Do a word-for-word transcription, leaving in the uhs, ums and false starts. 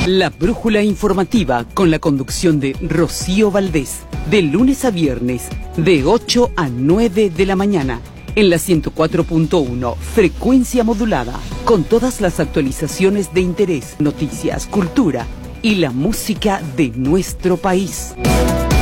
La brújula informativa con la conducción de Rocío Valdés, de lunes a viernes, de ocho a nueve de la mañana, en la ciento cuatro punto uno, frecuencia modulada, con todas las actualizaciones de interés, noticias, cultura y la música de nuestro país.